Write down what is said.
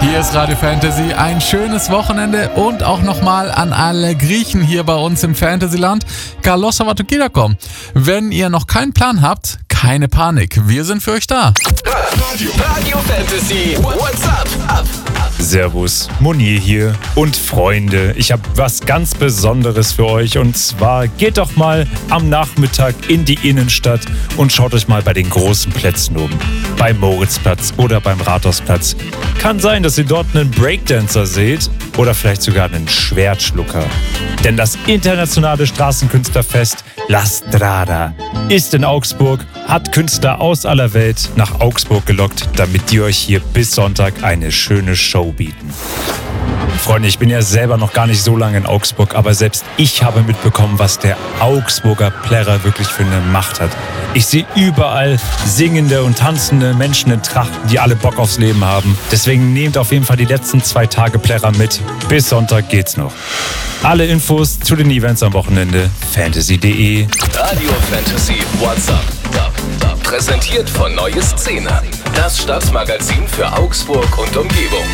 Hier ist Radio Fantasy. Ein schönes Wochenende und auch nochmal an alle Griechen hier bei uns im Fantasyland. Καλώς Σαββατοκύριακο. Wenn ihr noch keinen Plan habt, keine Panik. Wir sind für euch da. Radio Fantasy. What's up? Servus, Monier hier und Freunde, ich habe was ganz Besonderes für euch und zwar geht doch mal am Nachmittag in die Innenstadt und schaut euch mal bei den großen Plätzen um. Beim Moritzplatz oder beim Rathausplatz. Kann sein, dass ihr dort einen Breakdancer seht oder vielleicht sogar einen Schwertschlucker. Denn das internationale Straßenkünstlerfest La Strada ist in Augsburg, hat Künstler aus aller Welt nach Augsburg gelockt, damit die euch hier bis Sonntag eine schöne Show bieten. Freunde, ich bin ja selber noch gar nicht so lange in Augsburg, aber selbst ich habe mitbekommen, was der Augsburger Plärrer wirklich für eine Macht hat. Ich sehe überall singende und tanzende Menschen in Trachten, die alle Bock aufs Leben haben. Deswegen nehmt auf jeden Fall die letzten 2 Tage Plärrer mit. Bis Sonntag geht's noch. Alle Infos zu den Events am Wochenende fantasy.de. Radio Fantasy. What's up? Präsentiert von Neue Szene. Das Stadtmagazin für Augsburg und Umgebung.